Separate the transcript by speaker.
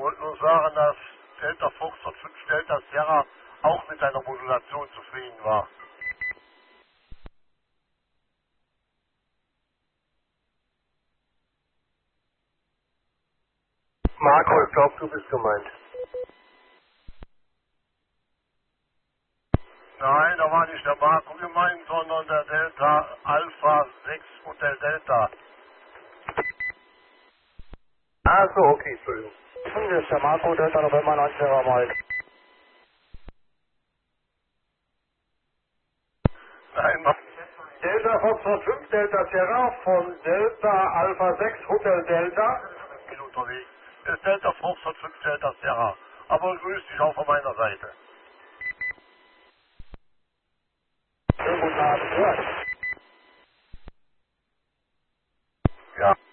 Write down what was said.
Speaker 1: wollte nur sagen, dass Delta Foxtrot 5 Delta Sierra auch mit seiner Modulation zufrieden war.
Speaker 2: Marco, ich glaube, du bist gemeint.
Speaker 1: Nein, da war nicht der Marco gemeint, sondern der Delta Alpha 6 und der Delta.
Speaker 2: Ah so, okay, Entschuldigung. Das ist der Marco, Delta November 9 Sierra Mike.
Speaker 1: Nein, Mann.
Speaker 2: Delta Foxtrot 5 Delta Sierra von Delta Alpha 6 Hotel Delta.
Speaker 1: Ich bin unterwegs. Das ist Delta Foxtrot 5 Delta Sierra. Aber grüß dich auch von meiner Seite.
Speaker 2: Schönen guten Abend. Ja.
Speaker 1: Ja.